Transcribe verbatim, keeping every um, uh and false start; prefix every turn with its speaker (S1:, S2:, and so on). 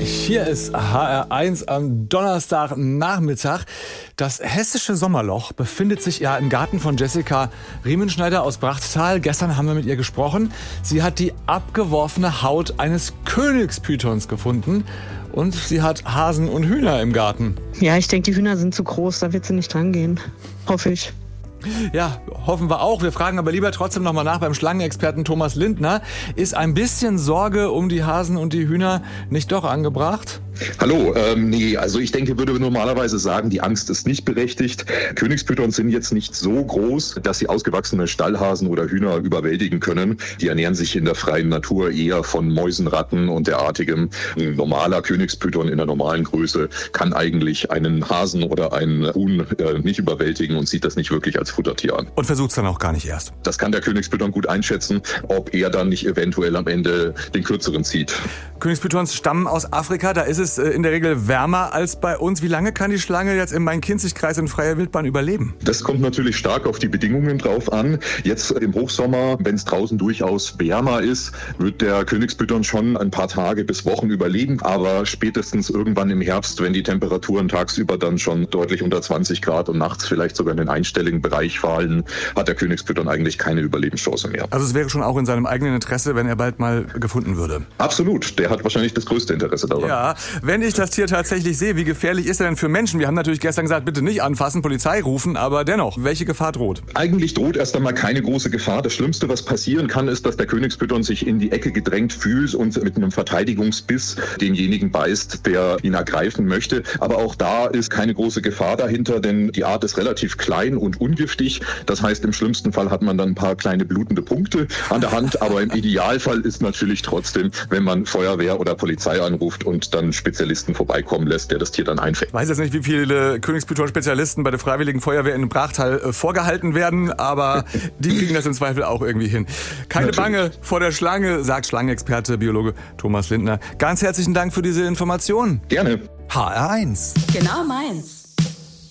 S1: Hier ist H R eins am Donnerstagnachmittag. Das hessische Sommerloch befindet sich ja im Garten von Jessica Riemenschneider aus Brachtal. Gestern haben wir mit ihr gesprochen. Sie hat die abgeworfene Haut eines Königspythons gefunden. Und sie hat Hasen und Hühner im Garten.
S2: Ja, ich denke, die Hühner sind zu groß, da wird sie nicht dran gehen. Hoffe ich.
S1: Ja, hoffen wir auch. Wir fragen aber lieber trotzdem nochmal nach beim Schlangenexperten Thomas Lindner. Ist ein bisschen Sorge um die Hasen und die Hühner nicht doch angebracht?
S3: Hallo, ähm, nee, also ich denke, würde normalerweise sagen, die Angst ist nicht berechtigt. Königspythons sind jetzt nicht so groß, dass sie ausgewachsene Stallhasen oder Hühner überwältigen können. Die ernähren sich in der freien Natur eher von Mäusen, Ratten und derartigem. Ein normaler Königspython in der normalen Größe kann eigentlich einen Hasen oder einen Huhn äh, nicht überwältigen und sieht das nicht wirklich als Futtertier an.
S1: Und versucht es dann auch gar nicht erst.
S3: Das kann der Königspython gut einschätzen, ob er dann nicht eventuell am Ende den kürzeren zieht.
S1: Königspythons stammen aus Afrika, da ist es in der Regel wärmer als bei uns. Wie lange kann die Schlange jetzt im Main-Kinzig-Kreis in freier Wildbahn überleben?
S3: Das kommt natürlich stark auf die Bedingungen drauf an. Jetzt im Hochsommer, wenn es draußen durchaus wärmer ist, wird der Königspython schon ein paar Tage bis Wochen überleben. Aber spätestens irgendwann im Herbst, wenn die Temperaturen tagsüber dann schon deutlich unter zwanzig Grad und nachts vielleicht sogar in den einstelligen Bereich fallen, hat der Königspython eigentlich keine Überlebenschance mehr.
S1: Also es wäre schon auch in seinem eigenen Interesse, wenn er bald mal gefunden würde.
S3: Absolut. Der hat wahrscheinlich das größte Interesse daran.
S1: Ja, wenn ich das Tier tatsächlich sehe, wie gefährlich ist er denn für Menschen? Wir haben natürlich gestern gesagt, bitte nicht anfassen, Polizei rufen, aber dennoch, welche Gefahr droht?
S3: Eigentlich droht erst einmal keine große Gefahr. Das Schlimmste, was passieren kann, ist, dass der Königspython sich in die Ecke gedrängt fühlt und mit einem Verteidigungsbiss denjenigen beißt, der ihn ergreifen möchte. Aber auch da ist keine große Gefahr dahinter, denn die Art ist relativ klein und ungiftig. Das heißt, im schlimmsten Fall hat man dann ein paar kleine blutende Punkte an der Hand. Aber im Idealfall ist natürlich trotzdem, wenn man Feuerwehr oder Polizei anruft und dann Spezialisten vorbeikommen lässt, der das Tier dann einfängt.
S1: Ich weiß jetzt nicht, wie viele Königspython-Spezialisten bei der Freiwilligen Feuerwehr in Brachtal äh, vorgehalten werden, aber die kriegen das im Zweifel auch irgendwie hin. Keine Natürlich. Bange vor der Schlange, sagt Schlangenexperte, Biologe Thomas Lindner. Ganz herzlichen Dank für diese Informationen.
S3: Gerne.
S1: H R eins.
S4: Genau meins.